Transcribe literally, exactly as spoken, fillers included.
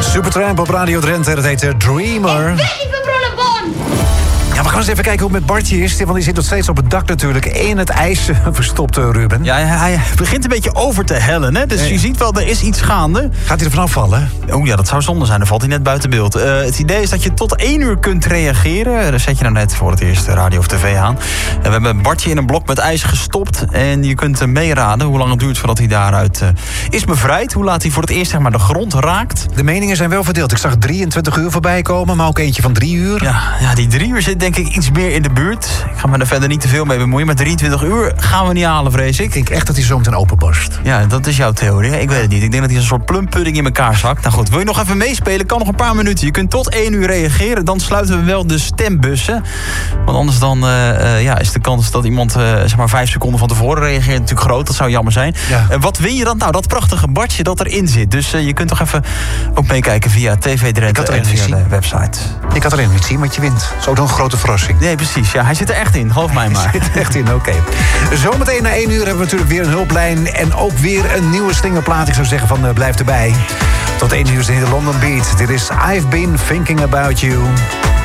Supertramp op Radio Drenthe, dat heet Dreamer. Ja, we gaan eens even kijken hoe het met Bartje is. Want die zit nog steeds op het dak natuurlijk. In het ijs verstopt, Ruben. Ja, hij begint een beetje over te hellen, hè? Dus je ziet wel, er is iets gaande. Gaat hij er vanaf vallen? Oh ja, dat zou zonde zijn. Dan valt hij net buiten beeld. Uh, het idee is dat je tot één uur kunt reageren. Daar zet je nou net voor het eerst radio of tv aan. En we hebben Bartje in een blok met ijs gestopt. En je kunt meeraden hoe lang het duurt voordat hij daaruit uh, is bevrijd. Hoe laat hij voor het eerst zeg maar, de grond raakt. De meningen zijn wel verdeeld. Ik zag drieëntwintig uur voorbij komen, maar ook eentje van drie uur. Ja, ja die drie uur zit denk ik iets meer in de buurt. Ik ga me er verder niet te veel mee bemoeien. Maar drieëntwintig uur gaan we niet halen, vrees ik. Ik denk echt dat hij zo meteen openbarst. Ja, dat is jouw theorie. Ik weet het niet. Ik denk dat hij een soort plumpudding in elkaar zakt. Nou goed, wil je nog even meespelen? Kan nog een paar minuten. Je kunt tot één uur reageren. Dan sluiten we wel de stembussen. Want anders dan uh, uh, ja, is de kans dat iemand uh, zeg maar vijf seconden van tevoren reageert natuurlijk groot. Dat zou jammer zijn. Ja. Uh, wat win je dan? Nou, dat prachtige Bartje dat erin zit. Dus uh, je kunt toch even ook meekijken via T V Drenthe en via de website. Ik had erin niet zien wat je wint. Zo een grote verrassing. Nee, precies. Ja, hij zit er echt in. Geloof mij maar. Hij zit er echt in, oké. Okay. Zometeen na één uur hebben we natuurlijk weer een hulplijn. En ook weer een nieuwe slingerplaat. Ik zou zeggen van uh, blijf erbij. Tot één uur is in de London Beat. Dit is I've Been Thinking About You.